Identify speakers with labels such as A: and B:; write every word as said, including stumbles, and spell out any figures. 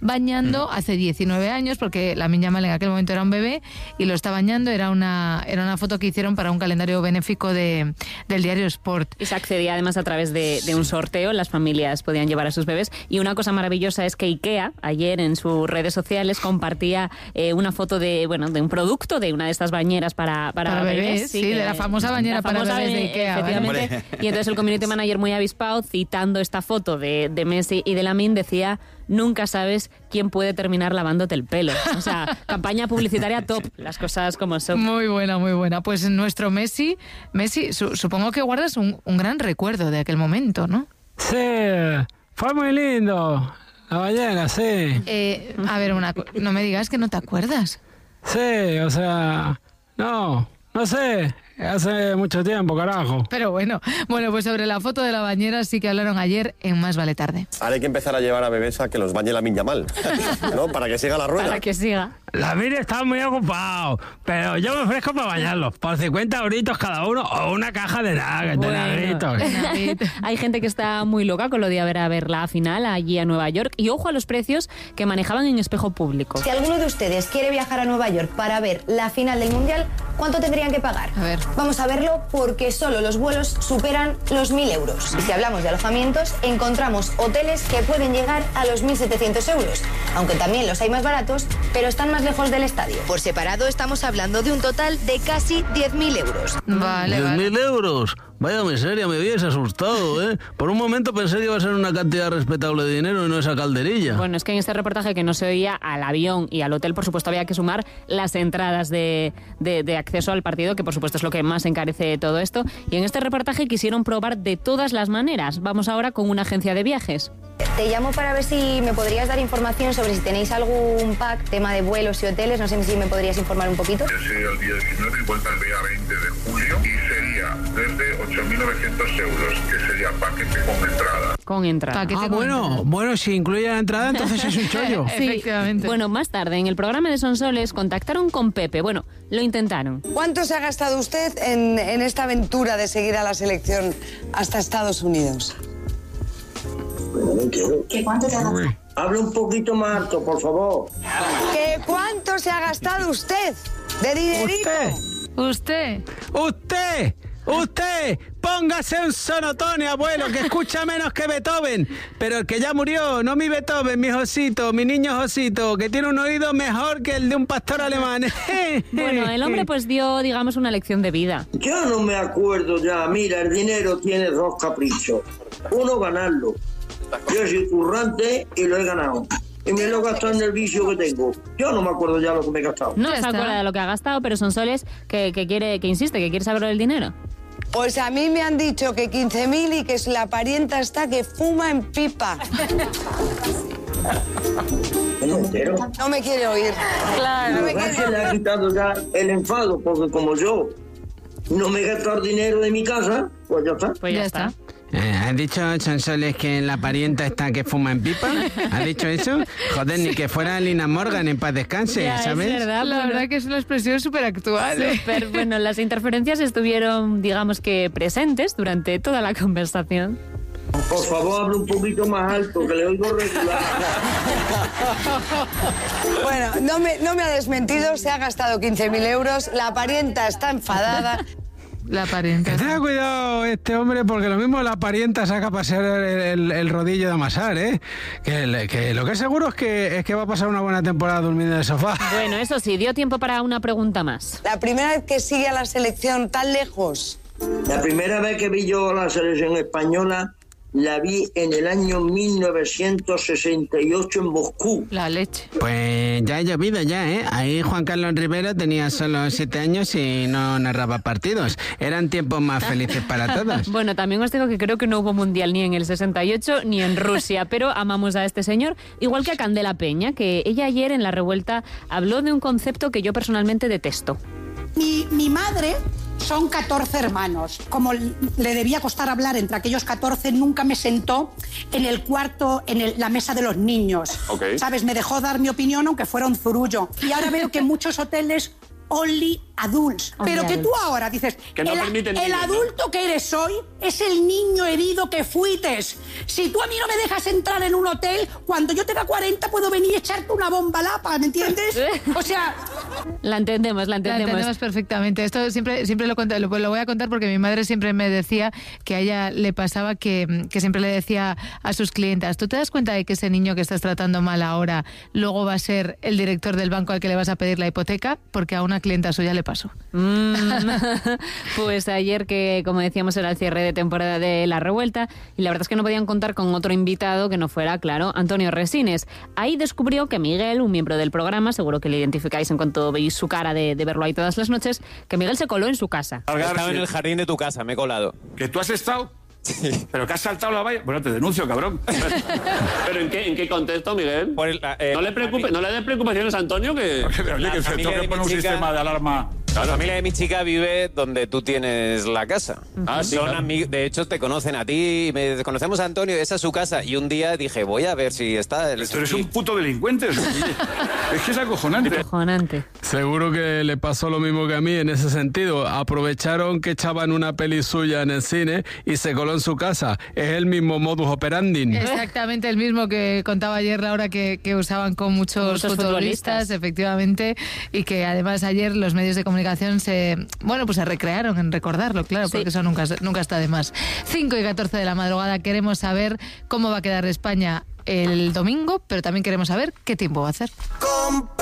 A: bañando mm. hace diecinueve años, porque Lamine Yamal en aquel momento era un bebé y lo está bañando. Era una, era una foto que hicieron para un calendario benéfico de, del diario Sport.
B: Y se accedía además a través de, de un sorteo, las familias podían llevar a sus bebés. Y una cosa maravillosa es que IKEA ayer en sus redes sociales compartía eh, una foto de, bueno, de un producto, de una de estas bañeras para, para,
A: para bebés.
B: bebés
A: sí, sí de la famosa bañera la famosa para bebés de IKEA.
B: Efectivamente. ¿Vale? Y entonces el community manager, muy avispado, citando esta foto de, de Messi y de Lamine, decía: nunca sabes quién puede terminar lavándote el pelo. O sea, campaña publicitaria top, las cosas como son.
A: Muy buena, muy buena. Pues nuestro Messi, Messi, su, supongo que guardas un, un gran recuerdo de aquel momento, ¿no?
C: Sí, fue muy lindo. La ballena, sí.
A: Eh, a ver, una, no me digas que no te acuerdas.
C: Sí, o sea, no, no sé. Hace mucho tiempo, carajo.
A: Pero bueno, bueno, pues sobre la foto de la bañera sí que hablaron ayer en Más Vale Tarde.
D: Ahora hay que empezar a llevar a bebés a que los bañe Lamine Yamal, ¿no? Para que siga la rueda.
B: Para que siga.
C: Lamine está muy ocupado, pero yo me ofrezco para bañarlos por cincuenta euritos cada uno o una caja de nuggets, bueno, de nagritos.
B: Hay gente que está muy loca con lo de ver a ver la final allí a Nueva York. Y ojo a los precios que manejaban en Espejo Público.
E: Si alguno de ustedes quiere viajar a Nueva York para ver la final del Mundial, ¿cuánto tendrían que pagar?
A: A ver.
E: Vamos a verlo porque solo los vuelos superan los mil euros. Y si hablamos de alojamientos, encontramos hoteles que pueden llegar a los mil setecientos euros, aunque también los hay más baratos, pero están más lejos del estadio. Por separado estamos hablando de un total de casi diez mil euros.
A: Vale,
F: ¿diez mil euros? Vaya miseria, me habías asustado, ¿eh? Por un momento pensé que iba a ser una cantidad respetable de dinero y no esa calderilla.
B: Bueno, es que en este reportaje que no se oía, al avión y al hotel, por supuesto, había que sumar las entradas de, de, de acceso al partido, que por supuesto es lo que más encarece todo esto. Y en este reportaje quisieron probar de todas las maneras. Vamos ahora con una agencia de viajes.
E: Te llamo para ver si me podrías dar información sobre si tenéis algún pack, tema de vuelos y hoteles. No sé si me podrías informar un poquito.
G: Yo sería el día diecinueve y vuelta el día veinte de julio y sería desde ocho mil novecientos euros, que sería paquete con entrada.
B: Con entrada.
C: Ah,
B: con
C: bueno,
B: entrada.
C: bueno, si incluye la entrada, entonces es un chollo.
B: Sí.
A: Efectivamente.
B: Bueno, más tarde, en el programa de Sonsoles, contactaron con Pepe. Bueno, lo intentaron.
H: ¿Cuánto se ha gastado usted en, en esta aventura de seguir a la selección hasta Estados Unidos?
I: ¿Qué cuánto te ha gastado?
J: Habla un poquito más alto, por favor.
H: ¿Qué cuánto se ha gastado usted de dinerito?
A: ¿Usted?
C: ¿Usted? ¡Usted! Póngase un sonotone, abuelo, que escucha menos que Beethoven. Pero el que ya murió, no mi Beethoven, mi Josito, mi niño Josito, que tiene un oído mejor que el de un pastor alemán.
B: Bueno, el hombre pues dio, digamos, una lección de vida.
J: Yo no me acuerdo ya. Mira, el dinero tiene dos caprichos. Uno, ganarlo. Yo soy currante y lo he ganado. Y me lo he gastado en el vicio que tengo. Yo no me acuerdo ya lo que me he gastado.
B: No se acuerda de lo que ha gastado, pero Sonsoles que, que quiere, que insiste, que quiere saber del dinero.
H: Pues a mí me han dicho que quince mil y que la parienta está que fuma en pipa.
J: ¿No me entero?
H: No me quiere oír.
J: Claro.
H: No me
J: quiere
H: quiere
J: le ha quitado ya el enfado, porque como yo no me he gastado dinero de mi casa, pues ya está.
B: Pues ya, ya está. está.
C: Eh, ¿Has dicho, Sonsoles, que la parienta está que fuma en pipa? ¿Has dicho eso? Joder, ni que fuera Lina Morgan en paz descanse,
B: ya,
C: ¿sabes?
B: Es verdad,
A: la verdad que es una expresión súper actual. ¿eh?
B: Súper, bueno, las interferencias estuvieron, digamos que, presentes durante toda la conversación.
J: Por favor, hable un poquito más alto, que le oigo regular.
H: Bueno, no me, no me ha desmentido, se ha gastado quince mil euros, la parienta está enfadada.
A: La parienta.
C: Que tenga cuidado este hombre, porque lo mismo la parienta saca a pasear el, el, el rodillo de amasar, ¿eh? Que, que lo que es seguro es que, es que va a pasar una buena temporada durmiendo en el sofá.
B: Bueno, eso sí, dio tiempo para una pregunta más.
H: La primera vez que sigue a la selección tan lejos.
J: La primera vez que vi yo a la selección española la vi en el año mil novecientos sesenta y ocho en Moscú.
A: La leche.
C: Pues ya ha llovido ya, ¿eh? Ahí Juan Carlos Rivero tenía solo siete años y no narraba partidos. Eran tiempos más felices para todos.
B: Bueno, también os digo que creo que no hubo mundial ni en el sesenta y ocho ni en Rusia, pero amamos a este señor, igual que a Candela Peña, que ella ayer en La Revuelta habló de un concepto que yo personalmente detesto.
I: Mi, mi madre... Son catorce hermanos. Como le debía costar hablar entre aquellos catorce, nunca me sentó en el cuarto, en el, la mesa de los niños.
D: Okay.
I: ¿Sabes? Me dejó dar mi opinión, aunque fuera un zurullo. Y ahora veo que muchos hoteles only adults.
B: Only
I: Pero que
B: adults.
I: tú ahora dices,
K: Que no
I: el,
K: permiten
I: el
K: niños, ¿no?
I: adulto que eres hoy es el niño herido que fuites. Si tú a mí no me dejas entrar en un hotel, cuando yo tenga cuarenta puedo venir y echarte una bomba lapa, ¿me entiendes? O sea...
B: La entendemos, la
A: La
B: entendemos.
A: entendemos perfectamente. Esto siempre, siempre lo, conté- lo, lo voy a contar porque mi madre siempre me decía que a ella le pasaba que, que siempre le decía a sus clientas, ¿tú te das cuenta de que ese niño que estás tratando mal ahora luego va a ser el director del banco al que le vas a pedir la hipoteca? Porque a una clienta suya le pasó.
B: Mm. Pues ayer, que como decíamos era el cierre de temporada de La Revuelta, y la verdad es que no podían contar con otro invitado que no fuera, claro, Antonio Resines. Ahí descubrió que Miguel, un miembro del programa, seguro que le identificáis en cuanto veis su cara de, de verlo ahí todas las noches, que Miguel se coló en su casa.
L: He estado en el jardín de tu casa, me he colado.
K: ¿Que tú has estado?
L: Sí.
K: ¿Pero que has saltado la valla? Bueno, te denuncio, cabrón. ¿Pero en qué, en qué contexto, Miguel?
L: Por el, eh,
K: no, le preocupe, no le des preocupaciones a Antonio, que...
L: Pero, oye,
K: La
L: que se
K: familia
L: tengo que
K: de
L: poner
K: mi
L: un
K: chica-
L: sistema
K: de alarma.
L: La familia de mi chica vive donde tú tienes la casa.
K: Ah, sí,
L: Son
K: claro.
L: ami- de hecho, te conocen a ti. Me conocemos a Antonio, esa es su casa. Y un día dije, voy a ver si está... El
K: Tú eres un puto delincuente. Es que es acojonante.
B: Acojonante.
C: Seguro que le pasó lo mismo que a mí en ese sentido. Aprovecharon que echaban una peli suya en el cine y se coló en su casa. Es el mismo modus operandi.
A: Exactamente el mismo que contaba ayer Laura, que, que usaban con muchos,
B: Muchos
A: futbolistas,
B: futbolistas.
A: efectivamente, y que además ayer los medios de comunicación se, bueno, pues se recrearon en recordarlo, claro,
B: Sí.
A: porque eso nunca, nunca está de más. cinco y catorce de la madrugada, queremos saber cómo va a quedar España el domingo, pero también queremos saber qué tiempo va a hacer.